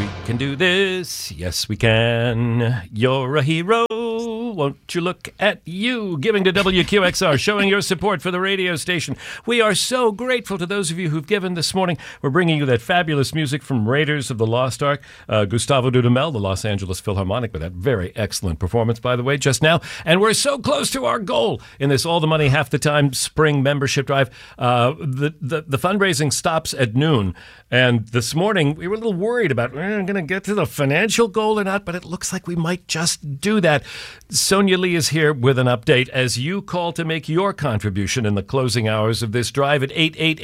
can do this. Yes, we can. You're a hero. Won't you look at you, giving to WQXR, showing your support for the radio station. We are so grateful to those of you who've given this morning. We're bringing you that fabulous music from Raiders of the Lost Ark. Gustavo Dudamel, the Los Angeles Philharmonic, with that very excellent performance, by the way, just now. And we're so close to our goal in this All the Money Half the Time spring membership drive. The fundraising stops at noon. And this morning, we were a little worried about, we're going to get to the financial goal or not, but it looks like we might just do that. Sonia Lee is here with an update as you call to make your contribution in the closing hours of this drive at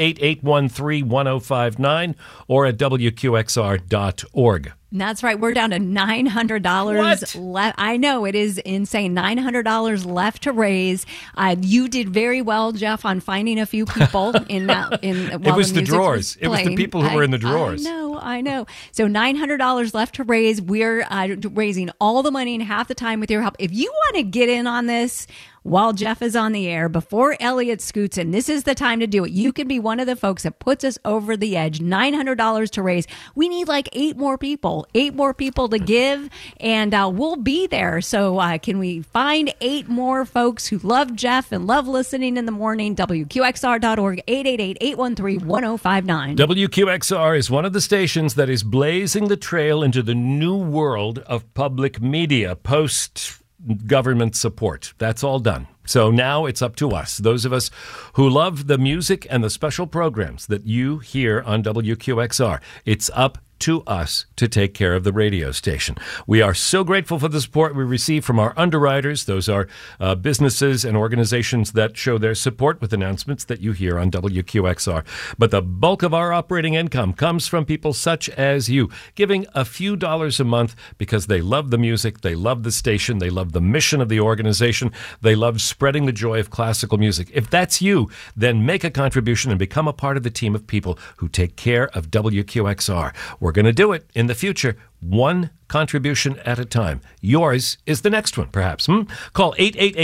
888-813-1059 or at WQXR.org. That's right. We're down to $900 left. I know, it is insane. $900 left to raise. You did very well, Jeff, on finding a few people in that. It was the drawers. It was the people who were in the drawers. I know. So $900 left to raise. We're raising all the money in half the time with your help. If you want to get in on this while Jeff is on the air, before Elliot scoots in, this is the time to do it. You can be one of the folks that puts us over the edge. $900 to raise. We need like 8 more people to give, and we'll be there. So can we find 8 more folks who love Jeff and love listening in the morning? WQXR.org, 888-813-1059. WQXR is one of the stations that is blazing the trail into the new world of public media post-government support. That's all done. So now it's up to us, those of us who love the music and the special programs that you hear on WQXR. It's up to us to take care of the radio station. We are so grateful for the support we receive from our underwriters. Those are businesses and organizations that show their support with announcements that you hear on WQXR. But the bulk of our operating income comes from people such as you, giving a few dollars a month because they love the music, they love the station, they love the mission of the organization, they love spreading the joy of classical music. If that's you, then make a contribution and become a part of the team of people who take care of WQXR. We're going to do it in the future, one contribution at a time. Yours is the next one, perhaps. Call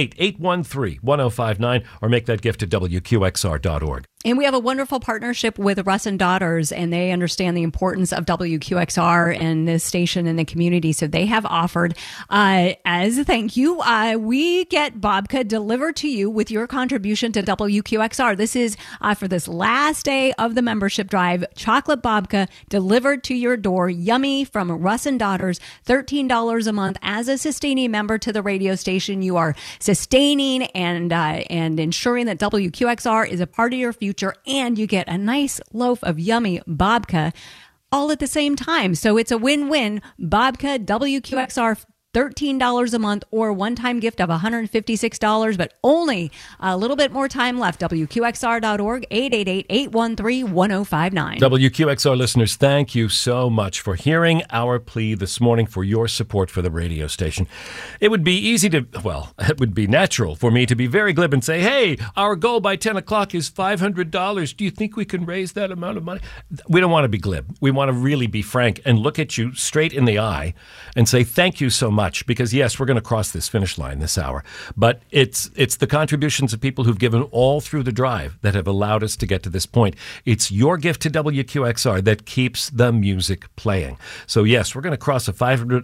888-813-1059 or make that gift at WQXR.org. And we have a wonderful partnership with Russ and Daughters, and they understand the importance of WQXR and this station in the community. So they have offered, as a thank you, we get babka delivered to you with your contribution to WQXR. This is for this last day of the membership drive. Chocolate babka delivered to your door. Yummy from Russ and Daughters. $13 a month. As a sustaining member to the radio station, you are sustaining and ensuring that WQXR is a part of your future, and you get a nice loaf of yummy babka all at the same time. So it's a win-win. Babka, WQXR, $13 a month, or one-time gift of $156, but only a little bit more time left. WQXR.org, 888-813-1059. WQXR listeners, thank you so much for hearing our plea this morning for your support for the radio station. It would be it would be natural for me to be very glib and say, hey, our goal by 10 o'clock is $500. Do you think we can raise that amount of money? We don't want to be glib. We want to really be frank and look at you straight in the eye and say, thank you so much. Because yes, we're going to cross this finish line this hour, but it's the contributions of people who've given all through the drive that have allowed us to get to this point. It's your gift to WQXR that keeps the music playing. So yes, we're going to cross a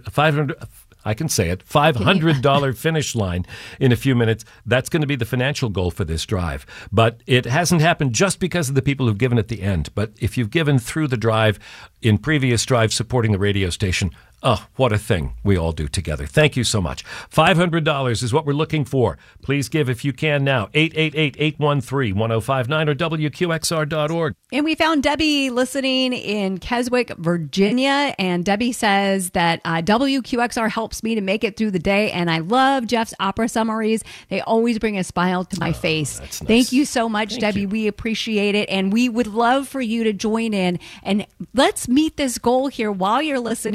$500 finish line in a few minutes. That's going to be the financial goal for this drive. But it hasn't happened just because of the people who've given at the end. But if you've given through the drive in previous drives supporting the radio station, oh, what a thing we all do together. Thank you so much. $500 is what we're looking for. Please give if you can now. 888-813-1059 or WQXR.org. And we found Debbie listening in Keswick, Virginia. And Debbie says that WQXR helps me to make it through the day. And I love Jeff's opera summaries. They always bring a smile to my face. That's nice. Thank you so much, Debbie. We appreciate it. And we would love for you to join in. And let's meet this goal here while you're listening with Jeff.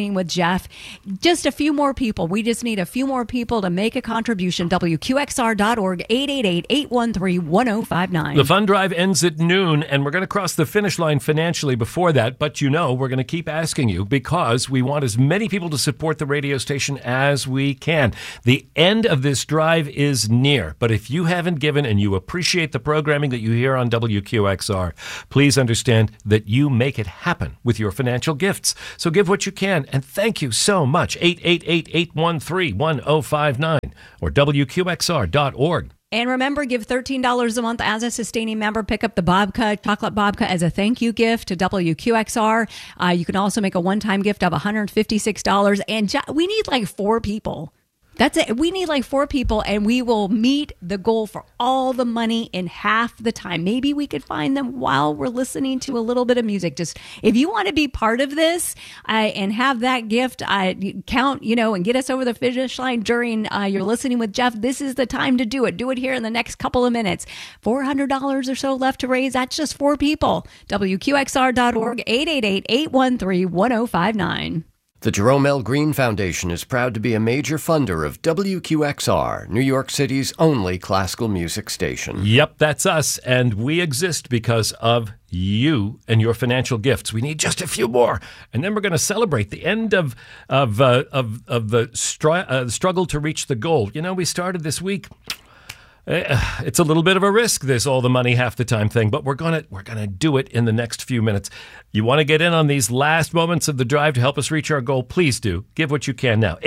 Jeff. Just a few more people. We just need a few more people to make a contribution. WQXR.org, 888-813-1059. The fund drive ends at noon, and we're going to cross the finish line financially before that. But we're going to keep asking you because we want as many people to support the radio station as we can. The end of this drive is near. But if you haven't given and you appreciate the programming that you hear on WQXR, please understand that you make it happen with your financial gifts. So give what you can, and thank you so much. 888-813-1059 or WQXR.org. And remember, give $13 a month as a sustaining member. Pick up the Babka, chocolate Babka, as a thank you gift to WQXR. You can also make a one-time gift of $156. And we need like 4 people. That's it. We need like 4 people, and we will meet the goal for all the money in half the time. Maybe we could find them while we're listening to a little bit of music. Just if you want to be part of this and have that gift count, and get us over the finish line during you're listening with Jeff, this is the time to do it. Do it here in the next couple of minutes. $400 or so left to raise. That's just 4 people. WQXR.org, 888-813-1059. The Jerome L. Green Foundation is proud to be a major funder of WQXR, New York City's only classical music station. Yep, that's us, and we exist because of you and your financial gifts. We need just a few more, and then we're going to celebrate the end of the struggle to reach the goal. We started this week. It's a little bit of a risk, this all the money half the time thing, but we're gonna do it in the next few minutes. You want to get in on these last moments of the drive to help us reach our goal? Please do. Give what you can now.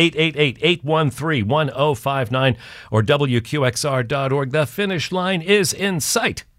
888-813-1059 or WQXR.org. The finish line is in sight.